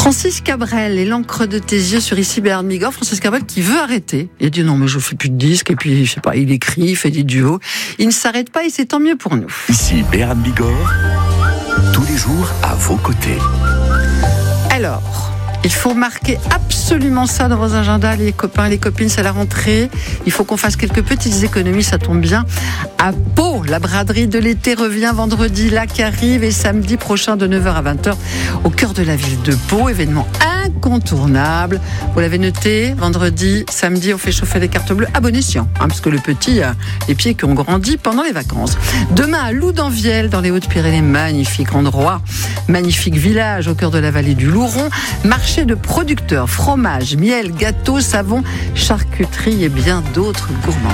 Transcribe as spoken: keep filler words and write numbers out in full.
Francis Cabrel et l'encre de tes yeux sur Ici Bernard Bigorre. Francis Cabrel qui veut arrêter. Il a dit non mais je fais plus de disques et puis je sais pas, il écrit, il fait des duos. Il ne s'arrête pas et c'est tant mieux pour nous. Ici Bernard Bigorre, tous les jours à vos côtés. Alors, il faut marquer absolument ça dans vos agendas, les copains, les copines, c'est la rentrée. Il faut qu'on fasse quelques petites économies, ça tombe bien. À Pau, la braderie de l'été revient vendredi, là qui arrive, et samedi prochain de neuf heures à vingt heures, au cœur de la ville de Pau. Événement incontournable. Vous l'avez noté, vendredi, samedi, on fait chauffer les cartes bleues à bon escient, hein, parce que le petit a les pieds qui ont grandi pendant les vacances. Demain à Loudanviel, dans les Hautes-Pyrénées, magnifique endroit, magnifique village au cœur de la vallée du Louron, marché de producteurs, fromage, miel, gâteaux, savons, charcuterie et bien d'autres gourmands.